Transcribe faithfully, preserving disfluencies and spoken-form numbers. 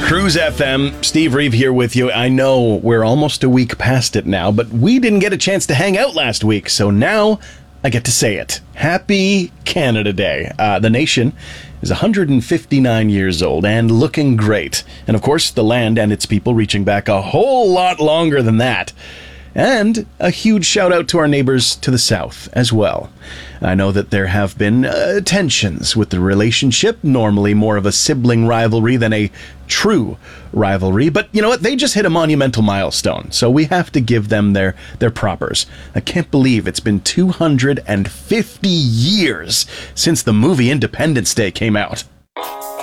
Cruise F M, Steve Reeve here with you. I know we're almost a week past it now, but we didn't get a chance to hang out last week, so now I get to say it. Happy Canada Day. Uh, the nation is one hundred fifty-nine years old and looking great. And of course, the land and its people reaching back a whole lot longer than that. And a huge shout out to our neighbors to the south as well. I know that there have been uh, tensions with the relationship, normally more of a sibling rivalry than a true rivalry. But you know what? They just hit a monumental milestone, so we have to give them their, their propers. I can't believe it's been two hundred fifty years since the movie Independence Day came out.